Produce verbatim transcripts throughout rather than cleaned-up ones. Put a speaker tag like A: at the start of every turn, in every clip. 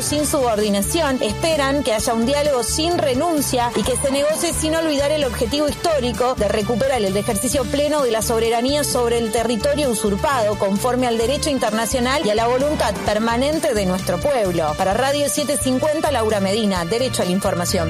A: sin subordinación, esperan que haya un diálogo sin renuncia y que se negocie sin olvidar el objetivo histórico de recuperar el ejercicio pleno de la soberanía sobre el territorio usurpado, conforme al derecho internacional y a la voluntad permanente de nuestro pueblo. Para Radio setecientos cincuenta, Laura Medina, Derecho a la Información.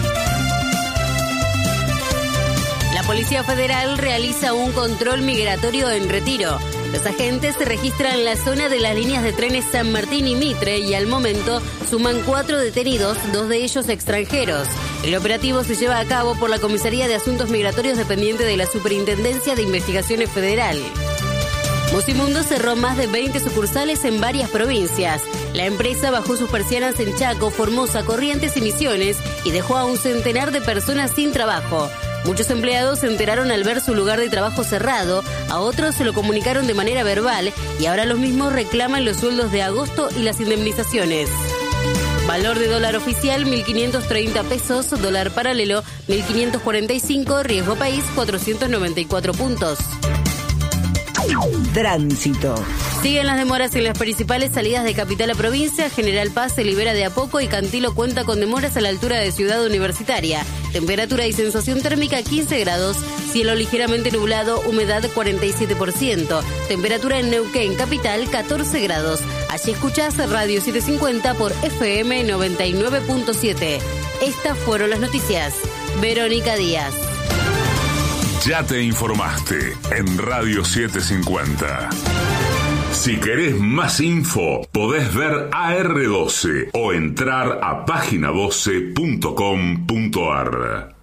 B: La Policía Federal realiza un control migratorio en Retiro. Los agentes se registran en la zona de las líneas de trenes San Martín y Mitre y al momento suman cuatro detenidos, dos de ellos extranjeros. El operativo se lleva a cabo por la Comisaría de Asuntos Migratorios dependiente de la Superintendencia de Investigaciones Federal. Musimundo cerró más de veinte sucursales en varias provincias. La empresa bajó sus persianas en Chaco, Formosa, Corrientes y Misiones y dejó a un centenar de personas sin trabajo. Muchos empleados se enteraron al ver su lugar de trabajo cerrado, a otros se lo comunicaron de manera verbal y ahora los mismos reclaman los sueldos de agosto y las indemnizaciones. Valor de dólar oficial mil quinientos treinta pesos, dólar paralelo mil quinientos cuarenta y cinco, riesgo país cuatrocientos noventa y cuatro puntos.
C: Tránsito.
B: Siguen las demoras en las principales salidas de capital a provincia. General Paz se libera de a poco y Cantilo cuenta con demoras a la altura de Ciudad Universitaria. Temperatura y sensación térmica quince grados, cielo ligeramente nublado, humedad cuarenta y siete por ciento. Temperatura en Neuquén, capital, catorce grados. Allí escuchás Radio setecientos cincuenta por F M noventa y nueve punto siete. Estas fueron las noticias. Verónica Díaz.
D: Ya te informaste en Radio setecientos cincuenta. Si querés más info, podés ver A R doce o entrar a página doce punto com punto ar.